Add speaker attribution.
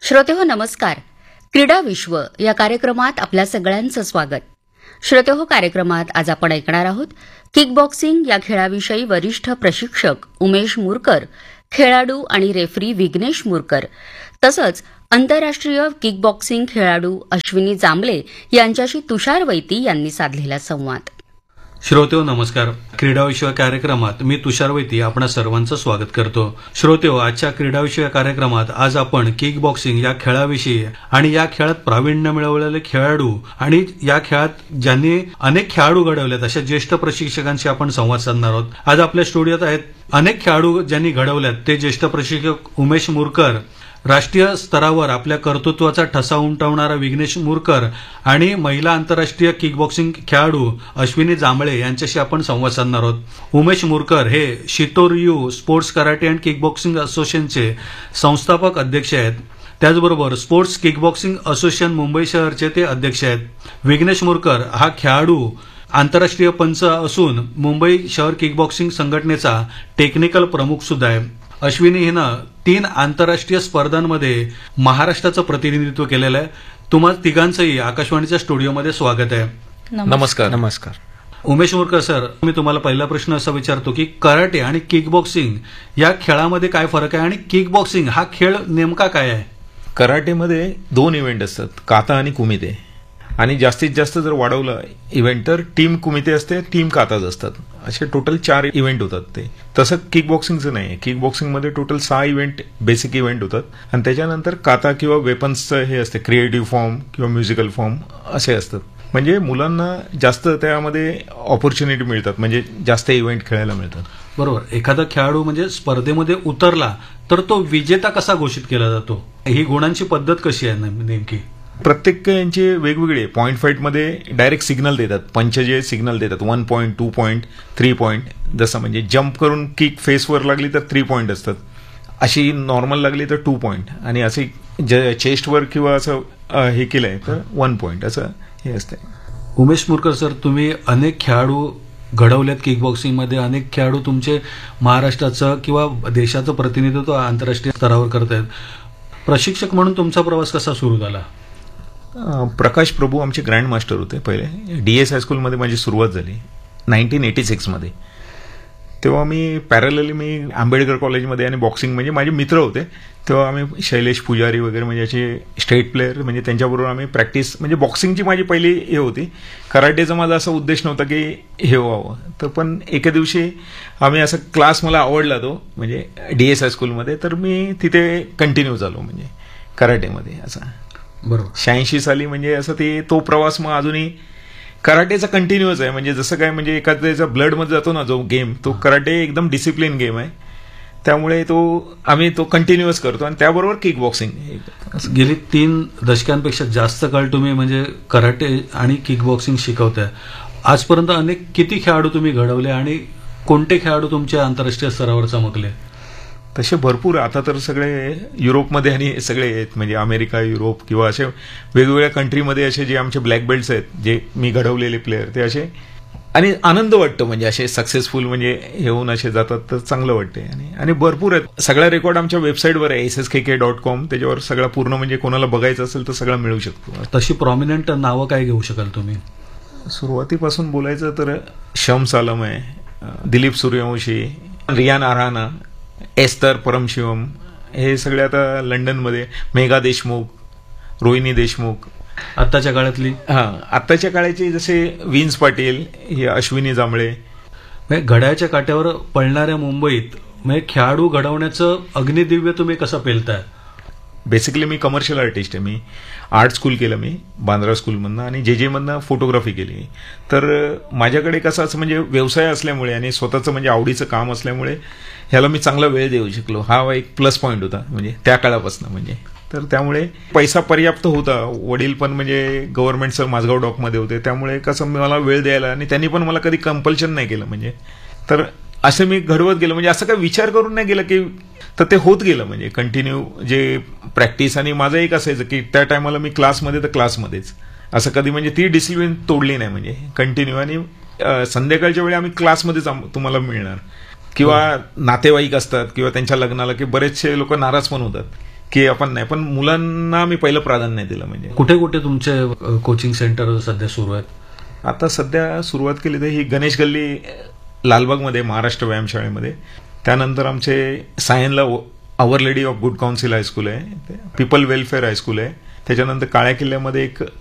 Speaker 1: श्रोतेहो नमस्कार. क्रीडा विश्व या कार्यक्रमात आपल्या सगळ्यांचं स्वागत. श्रोतेहो कार्यक्रमात आज आपण ऐकणार आहोत किक बॉक्सिंग या खेळाविषयी वरिष्ठ प्रशिक्षक उमेश मुरकर, खेळाडू आणि रेफरी विघ्नेश मुरकर तसंच आंतरराष्ट्रीय किक बॉक्सिंग खेळाडू अश्विनी जांभळे यांच्याशी तुषार वैती यांनी साधलेला संवाद.
Speaker 2: श्रोतेहो नमस्कार. क्रीडाविषयक कार्यक्रमात मी तुषार वैती आपणा सर्वांचं स्वागत करतो. श्रोतेहो, आजच्या क्रीडाविषयक कार्यक्रमात आज आपण किक बॉक्सिंग या खेळाविषयी आणि या खेळात प्रावीण्य मिळवलेले खेळाडू आणि या खेळात ज्यांनी अनेक खेळाडू घडवलेत अशा ज्येष्ठ प्रशिक्षकांशी आपण संवाद साधणार आहोत. आज आपल्या स्टुडिओत आहेत अनेक खेळाडू ज्यांनी घडवल्यात ते ज्येष्ठ प्रशिक्षक उमेश मुरकर, राष्ट्रीय स्तरावर आपल्या कर्तृत्वाचा ठसा उमटवणारा विघ्नेश मुरकर आणि महिला आंतरराष्ट्रीय किक बॉक्सिंग खेळाडू अश्विनी जांभळे यांच्याशी आपण संवाद साधणार आहोत. उमेश मुरकर हे शितोरियू sports karate and kick boxing असोसिएशनचे संस्थापक अध्यक्ष आहेत. त्याचबरोबर sports kick boxing association Mumbai शहरचे ते अध्यक्ष आहेत. विघ्नेश मुरकर हा खेळाडू आंतरराष्ट्रीय पंच असून मुंबई शहर किक बॉक्सिंग संघटनेचा टेक्निकल प्रमुख सुद्धा आहे. अश्विनी हिनं 3 आंतरराष्ट्रीय स्पर्धांमध्ये महाराष्ट्राचं प्रतिनिधित्व केलेलं आहे. तुम्हा तिघांचंही आकाशवाणीच्या स्टुडिओमध्ये स्वागत आहे.
Speaker 3: नमस्कार. नमस्कार.
Speaker 2: उमेश मुरकर सर, मी तुम्हाला पहिला प्रश्न असा विचारतो की कराटे आणि किक बॉक्सिंग या खेळामध्ये काय फरक आहे आणि किक बॉक्सिंग हा खेळ नेमका काय आहे?
Speaker 3: कराटेमध्ये 2 इव्हेंट असतात, काता आणि कुमिते. आणि जास्तीत जास्त जर वाढवलं इव्हेंट तर टीम कुमिते असते, टीम काताज असतात. असे टोटल 4 इव्हेंट होतात. ते तसं किक बॉक्सिंगचं नाही. Kick बॉक्सिंगमध्ये total 6 event basic event होतात आणि त्याच्यानंतर काता किंवा वेपन्सचं हे असते, क्रिएटिव्ह फॉर्म किंवा म्युझिकल फॉर्म असे असतात. म्हणजे मुलांना जास्त त्यामध्ये ऑपॉर्च्युनिटी मिळतात, म्हणजे जास्त इव्हेंट खेळायला मिळतात.
Speaker 2: बरोबर. एखादा खेळाडू म्हणजे स्पर्धेमध्ये उतरला तर तो विजेता कसा घोषित केला जातो? ही गुणांची पद्धत कशी आहे नेमकी?
Speaker 3: प्रत्येक यांचे वेगवेगळे पॉईंट फाईटमध्ये डायरेक्ट सिग्नल देतात. पंच जे सिग्नल देतात 1 पॉईंट, 2 पॉईंट, 3 पॉईंट. जसं म्हणजे जम्प करून किक फेसवर लागली तर 3 पॉईंट असतात, अशी नॉर्मल लागली तर 2 पॉईंट, आणि असे चेस्टवर किंवा असं हे केलंय तर 1 पॉईंट, असं हे असतं.
Speaker 2: उमेश मुरकर सर, तुम्ही अनेक खेळाडू घडवलेत किक बॉक्सिंगमध्ये. अनेक खेळाडू तुमचे महाराष्ट्राचं किंवा देशाचं प्रतिनिधित्व आंतरराष्ट्रीय स्तरावर करतायत. प्रशिक्षक म्हणून तुमचा प्रवास कसा सुरू झाला?
Speaker 3: प्रकाश प्रभू आमचे ग्रँड मास्टर होते पहिले. DS हायस्कूलमध्ये माझी सुरुवात झाली 1986 मध्ये. तेव्हा मी पॅरलली आंबेडकर कॉलेजमध्ये आणि बॉक्सिंग म्हणजे माझे मित्र होते. तेव्हा आम्ही शैलेश पुजारी वगैरे म्हणजे असे स्टेट प्लेयर, म्हणजे त्यांच्याबरोबर आम्ही प्रॅक्टिस, म्हणजे बॉक्सिंगची माझी पहिली हे होती. कराटेचा माझा असा उद्देश नव्हता की हे व्हावं. तर पण एके दिवशी आम्ही असा क्लास मला आवडला तो, म्हणजे DS हायस्कूलमध्ये, तर मी तिथे कंटिन्यू झालो म्हणजे कराटेमध्ये असा.
Speaker 2: बरोबर.
Speaker 3: 86 साली म्हणजे असं तो प्रवास मग अजूनही कराटेचा कंटिन्यूअस आहे. म्हणजे जसं काय म्हणजे एखाद्याचा ब्लडमध्ये जातो ना जो गेम, तो कराटे एकदम डिसिप्लिन गेम आहे. त्यामुळे आम्ही तो कंटिन्यूअस करतो आणि त्याबरोबर किक बॉक्सिंग.
Speaker 2: गेली 3 दशकांपेक्षा जास्त काळ तुम्ही म्हणजे कराटे आणि किक बॉक्सिंग शिकवताय. आजपर्यंत अनेक किती खेळाडू तुम्ही घडवले आणि कोणते खेळाडू तुमच्या आंतरराष्ट्रीय स्तरावर चमकले?
Speaker 3: तसे भरपूर. आता तर सगळे युरोपमध्ये आणि सगळे आहेत, म्हणजे अमेरिका, युरोप किंवा असे वेगवेगळ्या कंट्रीमध्ये असे जे आमचे ब्लॅक बेल्ट्स आहेत, जे मी घडवलेले प्लेयर, ते असे, आणि आनंद वाटतो म्हणजे असे सक्सेसफुल म्हणजे येऊन असे जातात तर चांगलं वाटते. आणि भरपूर आहेत. सगळा रेकॉर्ड आमच्या वेबसाईटवर आहे SSKK.com. त्याच्यावर सगळा पूर्ण, म्हणजे कोणाला बघायचं असेल तर सगळं मिळू शकतो.
Speaker 2: तशी प्रॉमिनंट नावं काय घेऊ शकाल तुम्ही?
Speaker 3: सुरुवातीपासून बोलायचं तर शम्स आलम आहे, दिलीप सूर्यवंशी, रियान आराना, एस्तर परमशिवम, हे सगळे आता लंडनमध्ये, मेघा देशमुख, रोहिणी देशमुख.
Speaker 2: आत्ताच्या काळातली?
Speaker 3: आत्ताच्या काळाचे जसे विन्स पाटील, हे अश्विनी जांभळे.
Speaker 2: घड्याळ्याच्या काट्यावर पळणाऱ्या मुंबईत म्हणजे खेळाडू घडवण्याचं अग्निदिव्य तुम्ही कसं पेलताय?
Speaker 3: बेसिकली मी कमर्शियल आर्टिस्ट आहे. मी आर्ट स्कूल केलं, मी बांद्रा स्कूलमधनं, आणि JJ मधनं फोटोग्राफी केली. तर माझ्याकडे कसं असं म्हणजे व्यवसाय असल्यामुळे आणि स्वतःचं म्हणजे आवडीचं काम असल्यामुळे ह्याला मी चांगला वेळ देऊ शकलो. हा एक प्लस पॉईंट होता म्हणजे त्या काळापासून. म्हणजे तर त्यामुळे पैसा पर्याप्त होता. वडील पण म्हणजे गव्हर्नमेंटचं माझगाव डॉकमध्ये होते, त्यामुळे कसं मला वेळ द्यायला, आणि त्यांनी पण मला कधी कंपल्शन नाही केलं. म्हणजे तर असं मी घडवत गेलो, म्हणजे असं काही विचार करून नाही गेलं की, तर ते होत गेलं म्हणजे कंटिन्यू जे प्रॅक्टिस. आणि माझं एक असायचं की त्या टायमाला मी क्लासमध्ये तर क्लासमध्येच, असं कधी म्हणजे ती डिसिप्लिन तोडली नाही म्हणजे कंटिन्यू. आणि संध्याकाळच्या वेळी आम्ही क्लासमध्येच तुम्हाला मिळणार. किंवा नातेवाईक असतात किंवा त्यांच्या लग्नाला की बरेचसे लोक नाराज पण होतात की आपण नाही, पण मुलांना मी पहिलं प्राधान्य दिलं. म्हणजे
Speaker 2: कुठे कुठे तुमचे कोचिंग सेंटर सध्या सुरू आहेत?
Speaker 3: आता सध्या सुरुवात केली तर ही गणेश गल्ली लालबागमध्ये महाराष्ट्र व्यायामशाळेमध्ये, त्यानंतर आमचे सायनला आवर lady of good council high school आहे, पीपल वेलफेअर हायस्कूल आहे, त्याच्यानंतर काळ्या किल्ल्यामध्ये एक